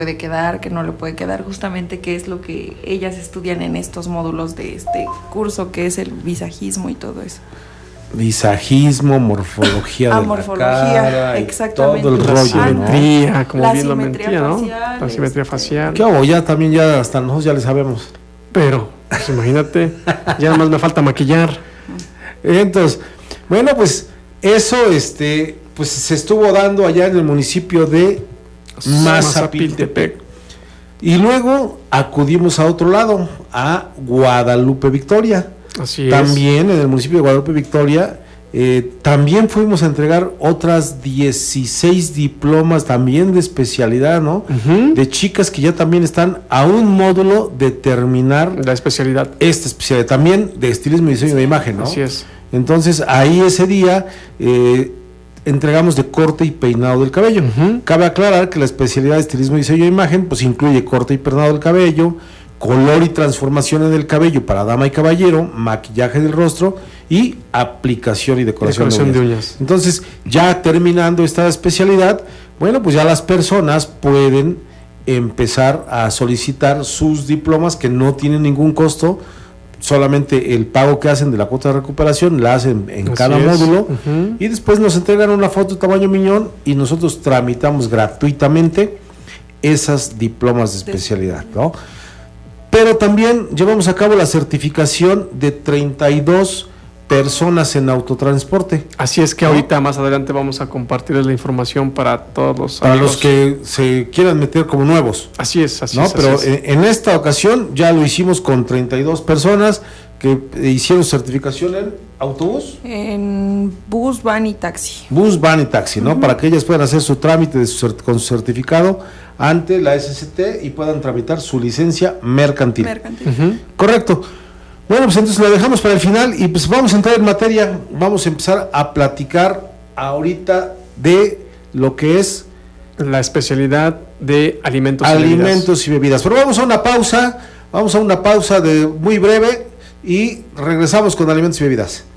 puede quedar, qué no le puede quedar, justamente qué es lo que ellas estudian en estos módulos de este curso, que es el visajismo y todo eso. Visajismo, morfología de morfología, la cara, exactamente. todo el rollo, simetría, ¿no? como La bien lo simetría mentía, ¿no? facial, La simetría facial. ¿Qué hago? Ya también, ya hasta nosotros ya le sabemos. Pero, pues imagínate, ya nada más me falta maquillar. Entonces, bueno, pues eso, pues se estuvo dando allá en el municipio de Mazapiltepec. Y luego acudimos a otro lado, a Guadalupe Victoria. Así también en el municipio de Guadalupe Victoria, también fuimos a entregar otras 16 diplomas también de especialidad, ¿no? Uh-huh. De chicas que ya también están a un módulo de terminar la especialidad. Esta especialidad también de estilismo y diseño de imagen, ¿no? Así es. Entonces ahí ese día entregamos de corte y peinado del cabello. Uh-huh. Cabe aclarar que la especialidad de estilismo y diseño de imagen pues incluye corte y peinado del cabello, color y transformación en el cabello para dama y caballero, maquillaje del rostro y aplicación y decoración de uñas. Entonces, ya terminando esta especialidad, bueno, pues ya las personas pueden empezar a solicitar sus diplomas que no tienen ningún costo, solamente el pago que hacen de la cuota de recuperación la hacen en cada módulo. Uh-huh. Y después nos entregan una foto de tamaño miñón y nosotros tramitamos gratuitamente esas diplomas de especialidad, ¿no? Pero también llevamos a cabo la certificación de 32 personas en autotransporte. Así es que ahorita más adelante vamos a compartirles la información para todos los amigos. Para los que se quieran meter como nuevos. Así es, así ¿no? es. Pero así es. En esta ocasión ya lo hicimos con 32 personas que hicieron certificación en autobús. En bus, van y taxi. Bus, van y taxi, ¿no? Uh-huh. Para que ellas puedan hacer su trámite de con su certificado ante la SCT y puedan tramitar su licencia mercantil. Uh-huh. Correcto. Bueno, pues entonces lo dejamos para el final y pues vamos a entrar en materia. Vamos a empezar a platicar ahorita de lo que es la especialidad de alimentos y bebidas. Pero vamos a una pausa de muy breve y regresamos con alimentos y bebidas.